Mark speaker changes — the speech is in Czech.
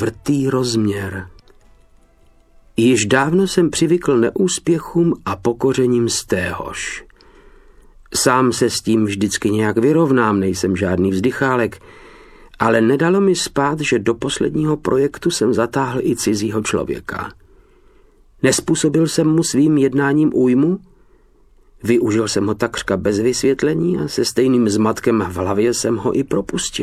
Speaker 1: čtvrtý rozměr. Již dávno jsem přivykl neúspěchům a pokořením z téhož. Sám se s tím vždycky nějak vyrovnám, nejsem žádný vzdychálek, ale nedalo mi spát, že do posledního projektu jsem zatáhl i cizího člověka. Nespůsobil jsem mu svým jednáním újmu? Využil jsem ho takřka bez vysvětlení a se stejným zmatkem v hlavě jsem ho i propustil.